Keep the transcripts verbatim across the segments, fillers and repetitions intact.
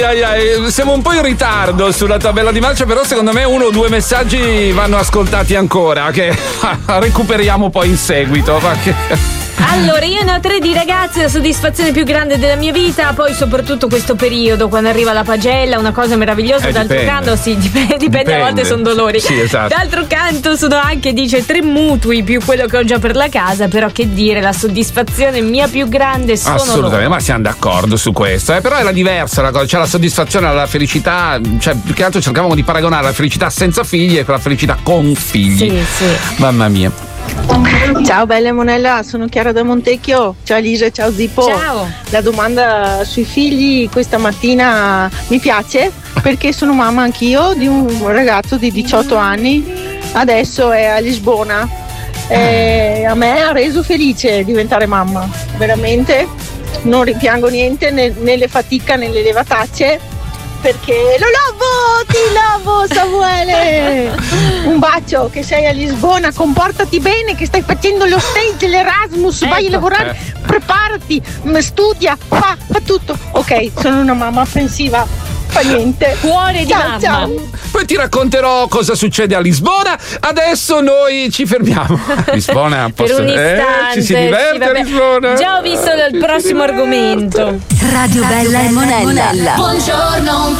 Ai, ai, siamo un po' in ritardo sulla tabella di marcia, però secondo me uno o due messaggi vanno ascoltati ancora, che recuperiamo poi in seguito. Ma che... Allora, io ne ho tre di ragazze, la soddisfazione più grande della mia vita, poi soprattutto questo periodo, quando arriva la pagella, una cosa meravigliosa. Eh, d'altro dipende. canto, sì, dipende, dipende, Dipende. a volte sono dolori. Sì, esatto. D'altro canto sono anche, dice, tre mutui più quello che ho già per la casa, però che dire, la soddisfazione mia più grande sono Assolutamente, loro. ma siamo d'accordo su questo, eh? Però era diversa la cosa, cioè la soddisfazione, la felicità, cioè più che altro cercavamo di paragonare la felicità senza figli e la felicità con figli. Sì, sì. Mamma mia. Ciao bella Monella, sono Chiara da Montecchio. Ciao Elisa, ciao Zippo. Ciao. La domanda sui figli questa mattina mi piace perché sono mamma anch'io di un ragazzo di diciotto anni, adesso è a Lisbona. E a me ha reso felice diventare mamma, veramente non rimpiango niente, né, né le fatica né le levatacce, perché lo lovo, ti lovo Samuele. Un bacio, che sei a Lisbona, comportati bene, che stai facendo lo stage, l'Erasmus, vai a Ecco. lavorare, preparati, m- studia, fa, fa tutto. Ok, sono una mamma apprensiva, fa niente. Cuore di Ciao, mamma. ciao. Poi ti racconterò cosa succede a Lisbona. Adesso noi ci fermiamo. Lisbona, Per posso... un istante, eh, ci si diverte sì, a vabbè. Lisbona. Già ho visto il prossimo argomento. Radio Bella e Monella. Buongiorno.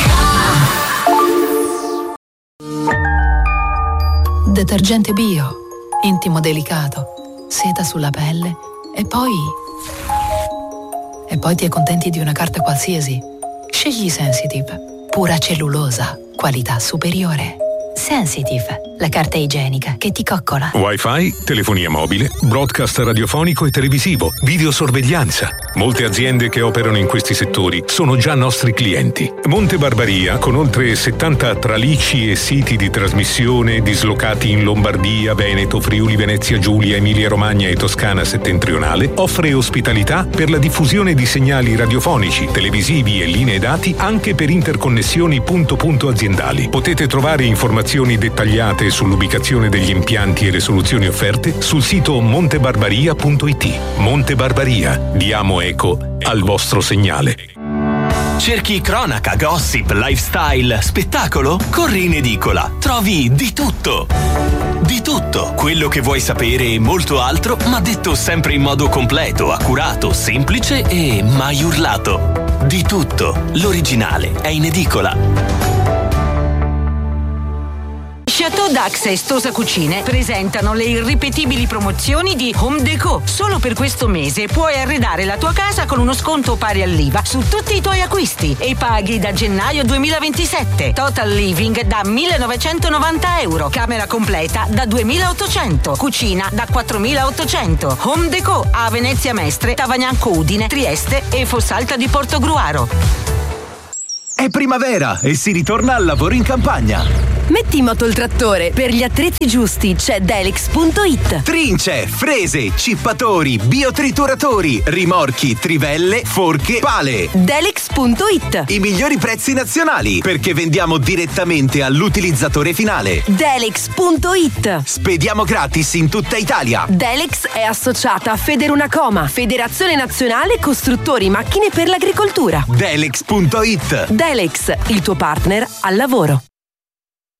Detergente bio, intimo delicato, seta sulla pelle e poi... E poi ti accontenti di una carta qualsiasi. Scegli Sensitive, pura cellulosa, qualità superiore. Sensitive, la carta igienica che ti coccola. Wi-Fi, telefonia mobile, broadcast radiofonico e televisivo, videosorveglianza. Molte aziende che operano in questi settori sono già nostri clienti. Monte Barbaria, con oltre settanta tralicci e siti di trasmissione dislocati in Lombardia, Veneto, Friuli, Venezia Giulia, Emilia Romagna e Toscana settentrionale, offre ospitalità per la diffusione di segnali radiofonici, televisivi e linee dati anche per interconnessioni punto-punto aziendali. Potete trovare informazioni dettagliate sull'ubicazione degli impianti e le soluzioni offerte sul sito montebarbaria punto it. Monte Barbaria, diamo eco al vostro segnale. Cerchi cronaca, gossip, lifestyle, spettacolo? Corri in edicola, trovi di tutto. Di tutto, quello che vuoi sapere e molto altro, ma detto sempre in modo completo, accurato, semplice e mai urlato. Di tutto, l'originale è in edicola. Chateau Dax e Stosa Cucine presentano le irripetibili promozioni di Home Déco. Solo per questo mese puoi arredare la tua casa con uno sconto pari all'I V A su tutti i tuoi acquisti e paghi da gennaio duemilaventisette. Total Living da millenovecentonovanta euro, camera completa da duemilaottocento, cucina da quattromilaottocento. Home Déco a Venezia Mestre, Tavagnanco Udine, Trieste e Fossalta di Portogruaro. È primavera e si ritorna al lavoro in campagna. Metti in moto il trattore. Per gli attrezzi giusti c'è Delex punto it. Trince, frese, cippatori, biotrituratori, rimorchi, trivelle, forche, pale. Delex punto it. I migliori prezzi nazionali, perché vendiamo direttamente all'utilizzatore finale. Delex punto it. Spediamo gratis in tutta Italia. Delex è associata a Federunacoma, Federazione Nazionale Costruttori Macchine per l'Agricoltura. Delex punto it. Delex, il tuo partner al lavoro.